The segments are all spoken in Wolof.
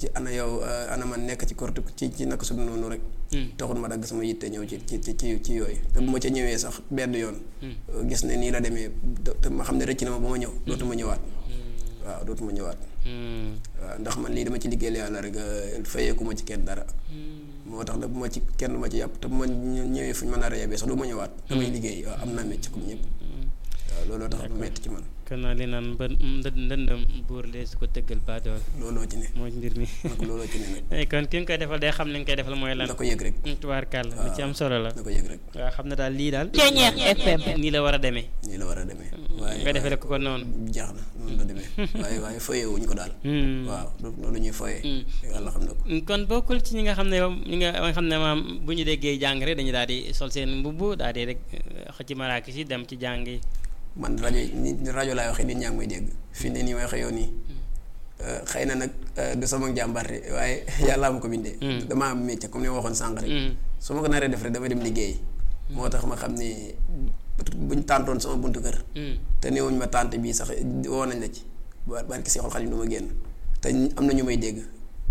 ci ana yow ana man nekk ci korte ci naka su noonu rek taxul ma dagg sama yitte ñëw ci yooyu te bu ma ca ñëwee sax benn yoon gis ne nii la demee te ma xam ne rëcc na ma ba ma ñëw dootuma ñëwaat waaw dootuma ñëwaat waaw ndax man lii dama ci liggéeyal yàlla rek fayeeku ma ci kenn dara moo tax da bu ma ci kenn du ma ci yàpp te bu ma ñëwee fu ñu mën a reyebee sax du ma ñëwaat damay liggéey waaw am naa métier comme ñëpp waaw looloo tax du metti ci man kon naa li naan ba ndëndam buur lee su ko tëggal baadool looloo ci ne mooy mbir mi nag looloo ci ne nag kon ki nga koy defal day xam li nga koy defal mooy lan da ko yëg rek tubaarkàlla lu ci am solo la da ko yëg rek waaw xam ne daal lii daal Ceeñeex FM nii la war a demee nii la war a demee waaye nga defee ko noonu jeex na noonu la demee waaye foyee wuñ ko daal waaw loolu ñuy foyee yàlla xam na ko kon bokkul ci ñi nga xam ne yow ñi nga xam ne maam bu ñu déggee jàng rek dañu daal di sol seen mbubb daal di rek xëcc maraakis yi dem ci jàng yi man rajo laay waxee nit ñaa ngi may dégg fii ne nii may waxee yow nii xëy na nag du sama jàmbarte waaye yàlla am ko bindee damaa am métier comme ni ma waxoon sànq rek su ma ko naree def rek dama dem liggéey moo tax ma xam ni buñ tàntoon sama buntu kër te néewuñ ma tànt bii sax woo nañ la ci barki Seexul Xadiim du ma génn te am na ñu may dégg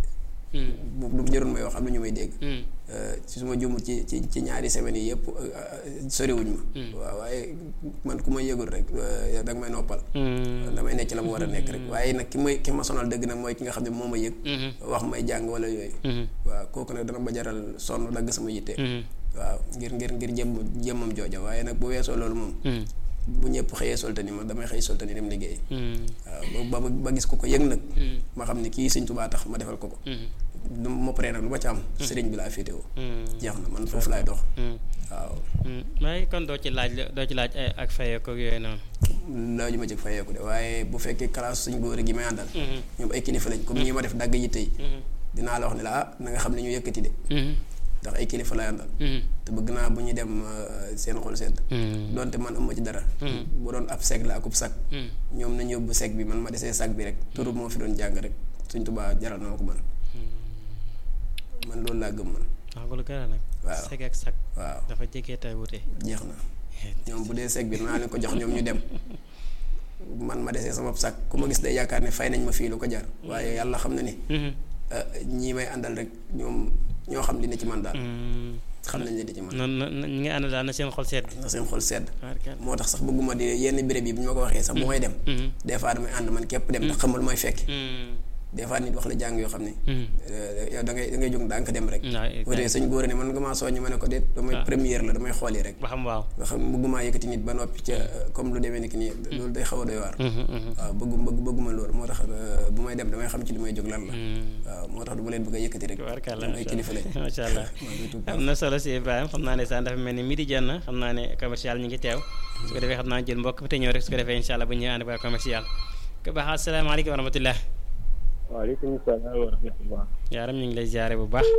bu jëroon may wax am na ñu may dégg ci suma jumul ci ñaari semaines yi yëpp soriwuñ ma waaw waaye man ku ma yëgul rek danga may noppal damay nekk ci la mu war a nekk rek waaye nag ki ma sonal dëgg nag mooy ki nga xam ne moo ma yëg wax may jàng wala yooyu waaw kooku nag dana ma jaral sonn dagg sama yitte waaw ngir jëmmam jooja waaye nag bu weesoo loolu moom bu ñëpp xëyee soltani ma damay xëy soltani dem liggéey waaw ba gis ko yëg nag ma xam ne kii Sëñ Tuubaa tax ma defal ko ma paree nag lu ma ci am sëriñ bi laa féetewoo jeex na man foofu laay dox waaw may kon doo ci laaj ak fayeeku yooyu noonu laaju ma ci fayeeku de waaye bu fekkee classe suñ góor gi may àndal ñoom ay kilifa lañ comme ñi ma def dagg yitte yi dinaa la wax ne la na nga xam ne ñu yëkkati de ndax ay kilifa lay àndal te bëgg naa bu ñuy dem seen xol sedd donte man am ma ci dara bu doon ab seg la akub sag ñoom nañu yóbbu seg bi man ma desee sag bi rek turu moo fi doon jàng rek Sëñ Tuubaa jaral na ma ko man loolu laa gëm man waaw lu gën a nag waaw seg ak sag waaw dafa jege tay wute jeex na ñoom bu dee seg bi naa leen ko jox ñoom ñu dem man ma desee sama sag ku ma gis day yaakaar ne fay nañ ma fii lu ko jar waaye yàlla xam na ni ñii may àndal rek ñoo xam li ne ci man daal xam nañ li ne ci man ñi nga ànd daal na seen xol sedd moo tax sax bëgguma di yenn béréb yi bu ñu ma ko waxee sax bu may dem des fois damay ànd man képp dem ndax xamul mooy fekki des fois nit wax la jàng yoo xam ne yow da ngay jóg daa nga ko dem rek wutee suñ góor ne man nga maa soññ ma ne ko déet damay première la damay xool yi rek ba xam waaw nga xam bëgguma yëkkati nit ba noppi ca comme lu demee ni ki nii loolu day xaw a doy waar waaw bëgguma loolu moo tax bu may dem damay xam ci li may jóg lan la waaw moo tax du ma leen bëgg a yëkkati rek ñoom ay kilifa lañ macha allah am na solo si Ibrahima xam naa ne sax dafa mel ni midi jot na xam naa ne commercial ñu ngi teew su ko defee xam naa jël mbokk bi te ñëw rek su ko defee incha allah bu ñëwee ànd ba commercial ko baax asalaamaaleykum wa rahmatullah waaleykum salaam wa rahmatullah yaaram ñu ngi lay ziare bu baax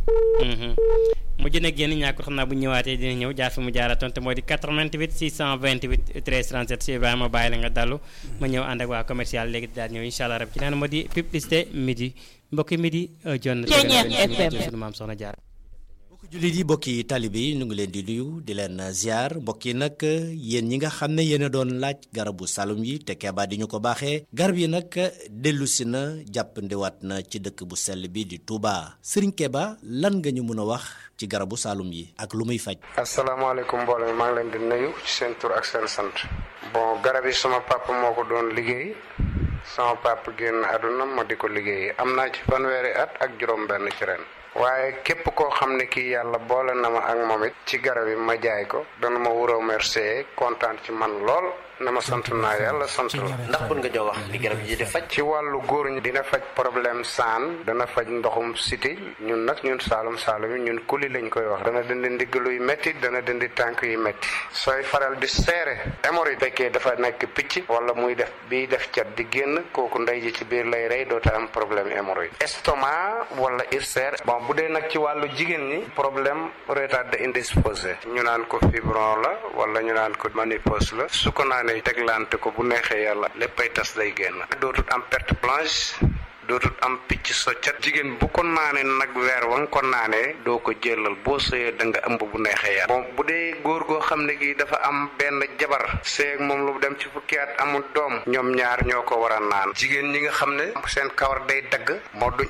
mujj na génn ñàkkul xam naa bu ñëwaatee dina ñëw jaar fi mu jaaratoon te moo di 88 628 13 37 si Ibrahima bàyyi la nga dallu ma ñëw ànd ak waa commercial léegi daal ñëw incha allah rab ci naan moo di publicité midi mbokki midi jon sunu maam soxna jaar jullit yi mbokki taalibe yi ñu ngi leen di nuyu di leen ziar mbokk yi nag yéen ñi nga xam ne yéen a doon laaj garabu salum yi te Keba di ñu ko baaxee garab yi nag dellusi na jàppandiwaat na ci dëkk bu sell bi di Touba Serigne Keba lan nga ñu mën a wax ci garabu salum yi ak lu muy faj. asalaamaaleykum mbooloo mi maa ngi leen di nuyu ci seen tur ak seen sant. bon garab yi sama papa moo ko doon liggéey sama papa génn àdduna ma di ko liggéey am naa ci fanweeri at ak juróom-benn ci ren. waaye képp koo xam ne kii yàlla boole na ma ak moom it ci garab yi ma jaay ko dana ma wuroo remercier kontaan ci man lool na ma sant naa yàlla sant la. ndax bën nga jox wax li garab yi di faj. ci wàllu góor ñi dina faj problème saan dana faj ndoxum siti ñun nag ñun saalum yi ñun kuli lañ koy wax dana dindi ndigg luy métti dana dindi tànk yu métti sooy faral di seere hémorroïde fekkee dafa nekk picc wala muy def bii def cat di génn kooku ndey ji ci biir lay rey doota am problème hémorroïde estomac wala ulcère bon bu dee nag ci wàllu jigéen ñi problème retard indisposé ñu naan ko fibron la wala ñu naan ko ménopause la su ko naanee teglante ko bu neexee yàlla léppay tas day génn dootut am perte blanche dootut am picc soccat jigéen bu ko naanee nag weer wa nga ko naanee doo ko jëlal boo sëyee da nga ëmb bu neexee yàlla bon bu dee góor goo xam ne gi dafa am benn jabar seeg moom lu dem ci fukki at amul doom ñoom ñaar ñoo ko war a naan jigéen ñi nga xam ne seen kawar day dagg moo duñ